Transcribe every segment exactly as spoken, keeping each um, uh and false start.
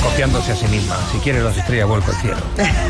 copiándose a sí misma. Si quieres las estrellas, vuelco al cielo.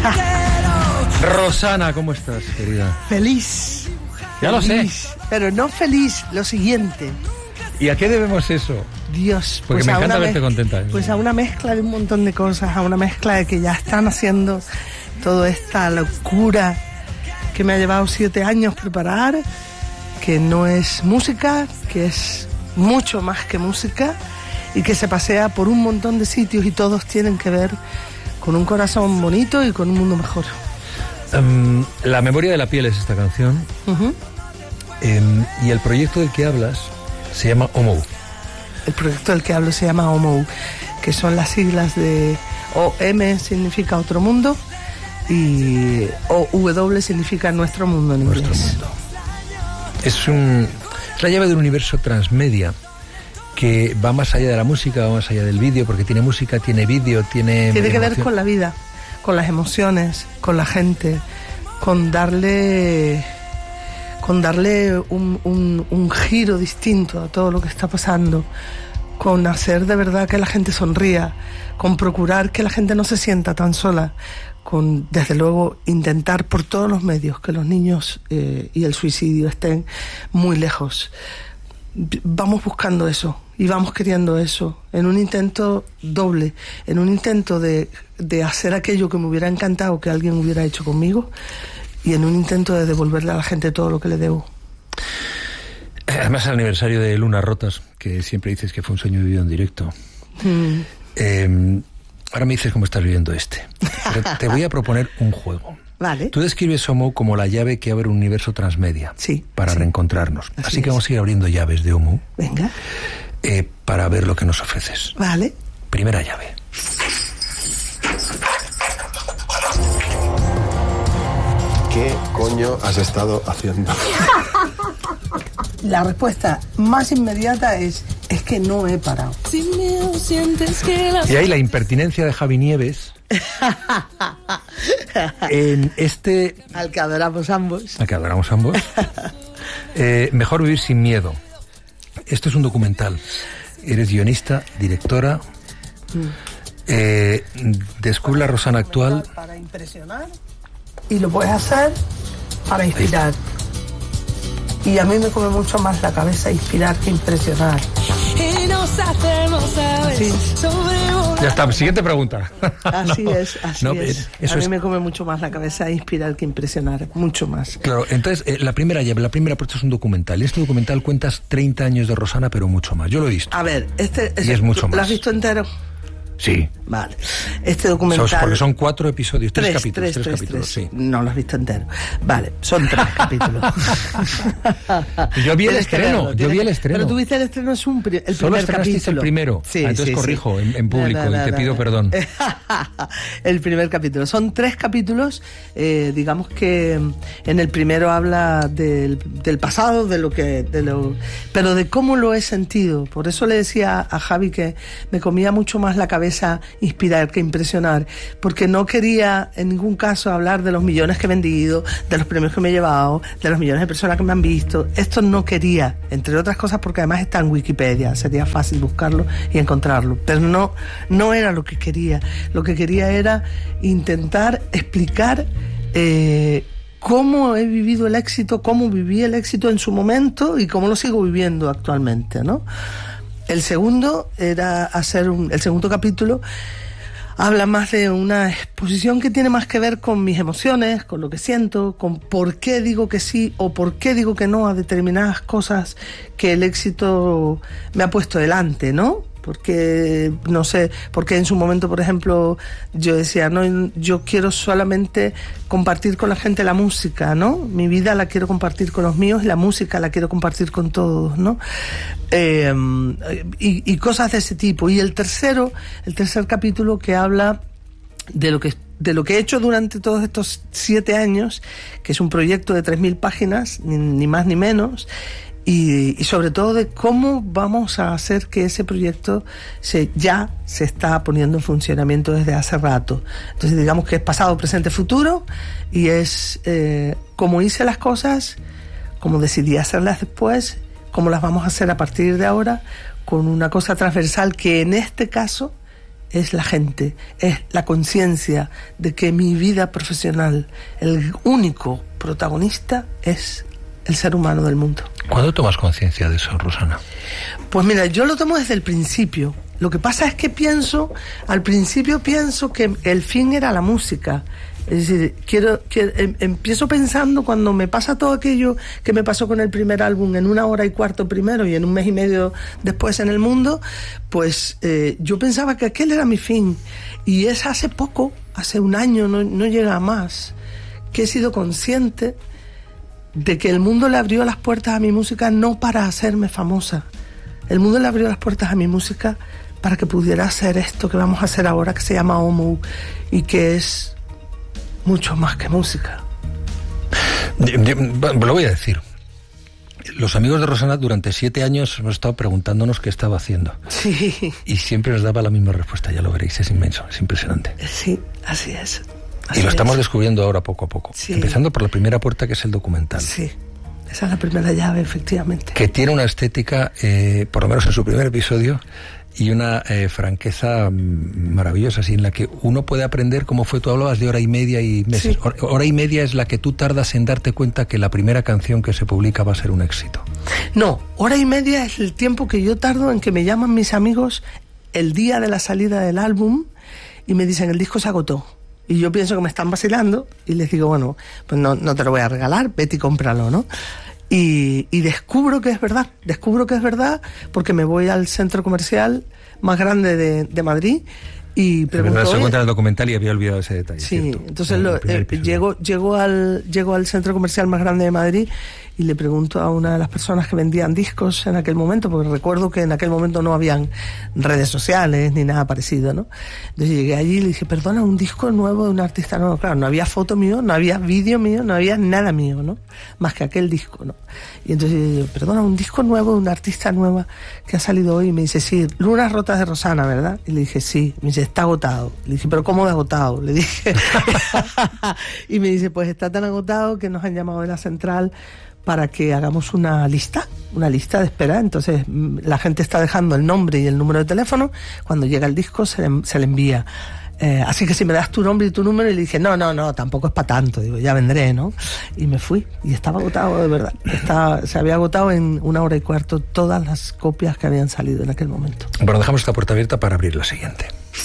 Rosana, ¿cómo estás, querida? Feliz. Ya lo feliz, sé. Pero no feliz, lo siguiente. ¿Y a qué debemos eso? Dios. Porque pues me a encanta una verte mez- contenta. Pues a una mezcla de un montón de cosas, a una mezcla de que ya están haciendo toda esta locura que me ha llevado siete años preparar, que no es música, que es mucho más que música y que se pasea por un montón de sitios y todos tienen que ver con un corazón bonito y con un mundo mejor. Um, la memoria de la piel es esta canción. Uh-huh. Um, y el proyecto del que hablas se llama Omou. El proyecto del que hablo se llama Omou, que son las siglas de O M significa otro mundo y O W significa nuestro mundo en Nuestro inglés. mundo. Es, un, es la llave de un universo transmedia que va más allá de la música, va más allá del vídeo, porque tiene música, tiene vídeo, tiene... Tiene que ver emoción. con la vida, con las emociones, con la gente, con darle, con darle un, un, un giro distinto a todo lo que está pasando, con hacer de verdad que la gente sonría, con procurar que la gente no se sienta tan sola, con, desde luego, intentar por todos los medios que los niños eh, y el suicidio estén muy lejos. Vamos buscando eso y vamos queriendo eso en un intento doble, en un intento de, de hacer aquello que me hubiera encantado que alguien hubiera hecho conmigo y en un intento de devolverle a la gente todo lo que le debo. Además, el aniversario de Lunas Rotas, que siempre dices que fue un sueño vivido en directo. Mm. Eh, ahora me dices cómo estás viviendo este. Pero te voy a proponer un juego. Vale. Tú describes Omou como la llave que abre un universo transmedia. Sí. Para sí. reencontrarnos. Así, Así que es. vamos a ir abriendo llaves de Omou. Venga. Eh, para ver lo que nos ofreces. Vale. Primera llave. ¿Qué coño has estado haciendo? La respuesta más inmediata es, es que no he parado. Sin miedo sientes que la... Y ahí la impertinencia de Javi Nieves en este... Al que adoramos ambos. Al que adoramos ambos. Eh, mejor vivir sin miedo. Esto es un documental. Eres guionista, directora. Mm. Eh, descubre la Rosana actual. Para impresionar y lo puedes hacer para inspirar. Y a mí me come mucho más la cabeza inspirar que impresionar. Y nos hacemos aves sobrevolar. Ya está, siguiente pregunta. Así no, es, así no, es. Eso a mí es... me come mucho más la cabeza inspirar que impresionar, mucho más. Claro, entonces, eh, la primera llave, la primera apuesta es un documental. Y este documental cuentas treinta años de Rosana, pero mucho más. Yo lo he visto. A ver, este... Y es mucho más. ¿Lo has visto entero? Sí. Vale. Este documental... Son, porque son cuatro episodios, tres, tres capítulos. Tres, tres, tres, capítulos, tres. sí. No lo has visto entero. Vale, son tres capítulos. Yo vi el Tienes que estreno, verlo, yo vi que... el estreno. Pero tú viste el estreno, es un pri... el Solo primer estrenasteis capítulo. el primero. Sí, ah, entonces sí, corrijo sí. En, en público no, no, y te no, pido no. perdón. El primer capítulo. Son tres capítulos, eh, digamos que en el primero habla del, del pasado, de lo que... De lo, pero de cómo lo he sentido. Por eso le decía a Javi que me comía mucho más la cabeza inspirar que impresionar, porque no quería en ningún caso hablar de los millones que he vendido, de los premios que me he llevado, de los millones de personas que me han visto. Esto no quería, entre otras cosas porque además está en Wikipedia, sería fácil buscarlo y encontrarlo, pero no, no era lo que quería. Lo que quería era intentar explicar eh, cómo he vivido el éxito, cómo viví el éxito en su momento y cómo lo sigo viviendo actualmente, ¿no? El segundo era hacer un, el segundo capítulo habla más de una exposición que tiene más que ver con mis emociones, con lo que siento, con por qué digo que sí o por qué digo que no a determinadas cosas que el éxito me ha puesto delante, ¿no? Porque, no sé, porque en su momento, por ejemplo, yo decía, no, yo quiero solamente compartir con la gente la música, ¿no? Mi vida la quiero compartir con los míos y la música la quiero compartir con todos, ¿no? Eh, y, y cosas de ese tipo. Y el tercero, el tercer capítulo que habla de lo que de lo que he hecho durante todos estos siete años, que es un proyecto de tres mil páginas, ni, ni más ni menos, Y, y sobre todo de cómo vamos a hacer que ese proyecto se, ya se está poniendo en funcionamiento desde hace rato. Entonces digamos que es pasado, presente, futuro, y es eh, cómo hice las cosas, cómo decidí hacerlas después, cómo las vamos a hacer a partir de ahora, con una cosa transversal que en este caso es la gente, es la conciencia de que mi vida profesional, el único protagonista es el ser humano del mundo. ¿Cuándo tomas conciencia de eso, Rosana? Pues mira, yo lo tomo desde el principio. Lo que pasa es que pienso, al principio pienso que el fin era la música. Es decir, quiero, quiero em, empiezo pensando cuando me pasa todo aquello que me pasó con el primer álbum en una hora y cuarto primero y en un mes y medio después en el mundo, pues eh, yo pensaba que aquel era mi fin. Y es hace poco, hace un año, no, no llega a más, que he sido consciente de que el mundo le abrió las puertas a mi música no para hacerme famosa. El mundo le abrió las puertas a mi música para que pudiera hacer esto que vamos a hacer ahora, que se llama Omo, y que es mucho más que música. Lo voy a decir. Los amigos de Rosana durante siete años hemos estado preguntándonos qué estaba haciendo. Sí. Y siempre nos daba la misma respuesta, ya lo veréis, es inmenso, es impresionante. Sí, así es. Así y lo estamos es. descubriendo ahora poco a poco. Sí. Empezando por la primera puerta, que es el documental. Sí, esa es la primera llave, efectivamente. Que tiene una estética, eh, por lo menos en su primer episodio, y una eh, franqueza maravillosa, así en la que uno puede aprender, como fue, tú hablabas de hora y media y meses. Sí. Hora y media es la que tú tardas en darte cuenta que la primera canción que se publica va a ser un éxito. No, hora y media es el tiempo que yo tardo en que me llaman mis amigos el día de la salida del álbum y me dicen, el disco se agotó. Y yo pienso que me están vacilando y les digo, bueno, pues no, no te lo voy a regalar, vete y cómpralo, ¿no? Y, y descubro que es verdad, descubro que es verdad porque me voy al centro comercial más grande de, de Madrid y pregunto... verdad, se cuenta en el documental y había olvidado ese detalle. Sí, ¿cierto? entonces lo, eh, llego, llego, al, llego al centro comercial más grande de Madrid y le pregunto a una de las personas que vendían discos en aquel momento, porque recuerdo que en aquel momento no habían redes sociales ni nada parecido, ¿no? Entonces llegué allí y le dije, perdona, un disco nuevo de un artista nuevo. Claro, no había foto mío, no había vídeo mío, no había nada mío, ¿no? Más que aquel disco, ¿no? Y entonces yo, perdona, un disco nuevo de una artista nueva que ha salido hoy. Y me dice, sí, Lunas Rotas de Rosana, ¿verdad? Y le dije, sí. Me dice, está agotado. Le dije, ¿pero cómo de agotado? Le dije. Y me dice, pues está tan agotado que nos han llamado de la central para que hagamos una lista, una lista de espera. Entonces la gente está dejando el nombre y el número de teléfono. Cuando llega el disco se le, se le envía. Eh, así que si me das tu nombre y tu número, y le dije, no, no, no, tampoco es para tanto, digo, ya vendré, ¿no? Y me fui, y estaba agotado, de verdad. Estaba, se había agotado en una hora y cuarto todas las copias que habían salido en aquel momento. Bueno, dejamos esta puerta abierta para abrir la siguiente.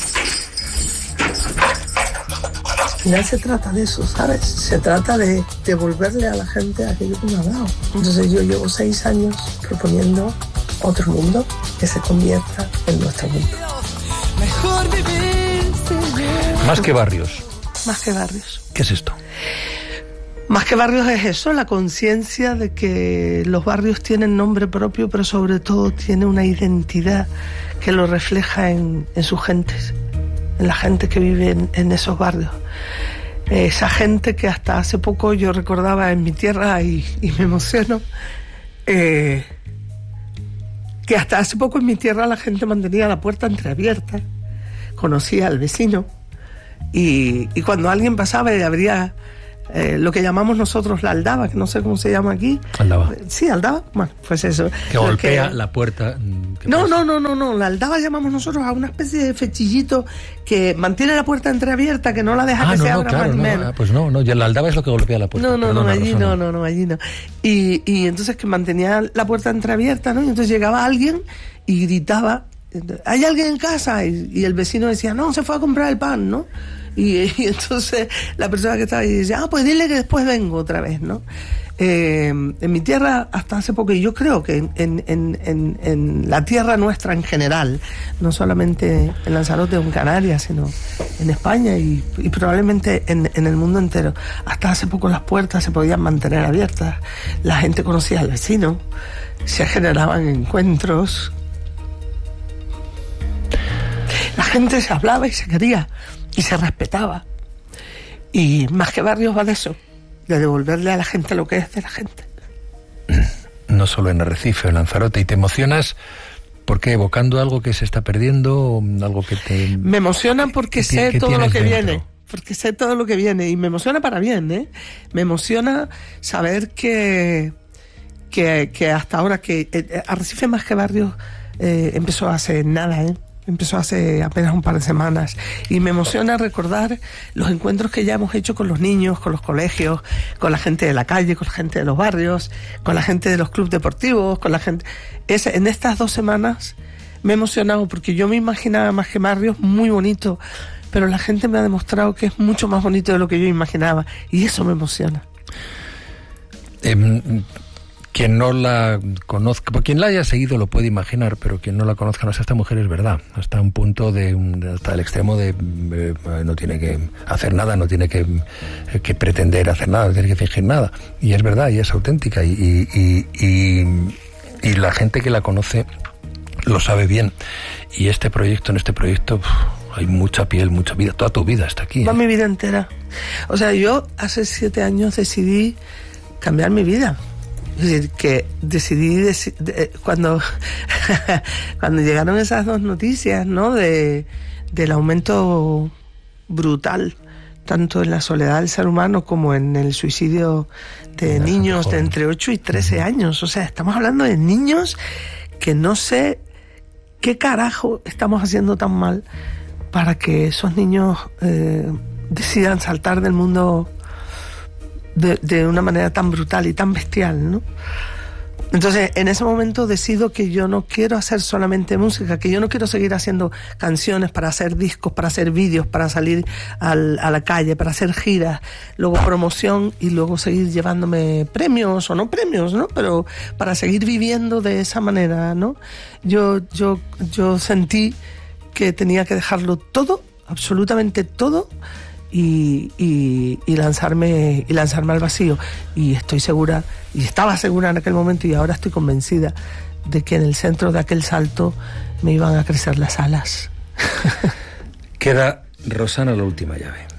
Al final se trata de eso, ¿sabes? Se trata de devolverle a la gente aquello que me ha dado. Entonces yo llevo seis años proponiendo otro mundo que se convierta en nuestro mundo. Mejor vivir. Más que barrios. Más que barrios. ¿Qué es esto? Más que barrios es eso, la conciencia de que los barrios tienen nombre propio, pero sobre todo tiene una identidad que lo refleja en, en sus gentes, en la gente que vive en, en esos barrios. Esa gente que hasta hace poco yo recordaba en mi tierra y, y me emociono, eh, que hasta hace poco en mi tierra la gente mantenía la puerta entreabierta, conocía al vecino y, y cuando alguien pasaba y abría eh, lo que llamamos nosotros la aldaba, que no sé cómo se llama aquí. Aldaba. Sí, aldaba, bueno, pues eso. Que golpea que... la puerta. No, no, no, no, no, la aldaba llamamos nosotros a una especie de fechillito que mantiene la puerta entreabierta, que no la deja ah, que no, se no, abra claro, más no, menos. Pues no, no, ya la aldaba es lo que golpea la puerta. No, no, Perdona, no, allí Rosana. no, no, no, allí no. Y, y entonces que mantenía la puerta entreabierta, ¿no? Y entonces llegaba alguien y gritaba, ¿hay alguien en casa? Y, y el vecino decía, no, se fue a comprar el pan, ¿no? Y, y entonces la persona que estaba ahí decía, ah, pues dile que después vengo otra vez, ¿no? Eh, en mi tierra hasta hace poco, y yo creo que en, en, en, en la tierra nuestra en general, no solamente en Lanzarote o en Canarias, sino en España y, y probablemente en, en el mundo entero, hasta hace poco las puertas se podían mantener abiertas, la gente conocía al vecino, se generaban encuentros, la gente se hablaba y se quería y se respetaba. Y más que barrios va de eso, de devolverle a la gente lo que es de la gente. No solo en Arrecife o en Lanzarote. ¿Y te emocionas porque evocando algo que se está perdiendo, algo que te... Me emociona porque que, sé que todo lo que dentro. viene. Porque sé todo lo que viene. Y me emociona para bien, ¿eh? Me emociona saber que, que, que hasta ahora que eh, Arrecife más que barrios eh, empezó hace nada, ¿eh? Empezó hace apenas un par de semanas y me emociona recordar los encuentros que ya hemos hecho con los niños, con los colegios, con la gente de la calle, con la gente de los barrios, con la gente de los clubes deportivos, con la gente... Es, en estas dos semanas me he emocionado porque yo me imaginaba Más que Barrios muy bonito, pero la gente me ha demostrado que es mucho más bonito de lo que yo imaginaba y eso me emociona. Eh, Quien no la conozca, pues quien la haya seguido lo puede imaginar, pero quien no la conozca, no sé, esta mujer es verdad, hasta un punto de, hasta el extremo de eh, no tiene que hacer nada, no tiene que, que pretender hacer nada, no tiene que fingir nada, y es verdad, y es auténtica, y, y, y, y la gente que la conoce lo sabe bien, y este proyecto, en este proyecto uf, hay mucha piel, mucha vida, toda tu vida está aquí. Va ¿eh? mi vida entera. O sea, yo hace siete años decidí cambiar mi vida. Es decir, que decidí, deci- de, cuando, cuando llegaron esas dos noticias, ¿no? De, del aumento brutal, tanto en la soledad del ser humano como en el suicidio de Una niños de joven. entre ocho y trece años. O sea, estamos hablando de niños que no sé qué carajo estamos haciendo tan mal para que esos niños eh, decidan saltar del mundo De, de una manera tan brutal y tan bestial, ¿no? Entonces, en ese momento decido que yo no quiero hacer solamente música, que yo no quiero seguir haciendo canciones para hacer discos, para hacer vídeos, para salir al, a la calle, para hacer giras, luego promoción y luego seguir llevándome premios o no premios, ¿no? Pero para seguir viviendo de esa manera, ¿no? Yo, yo, yo sentí que tenía que dejarlo todo, absolutamente todo, Y, y, y lanzarme y lanzarme al vacío, y estoy segura, y estaba segura en aquel momento y ahora estoy convencida de que en el centro de aquel salto me iban a crecer las alas. Queda Rosana, la última llave.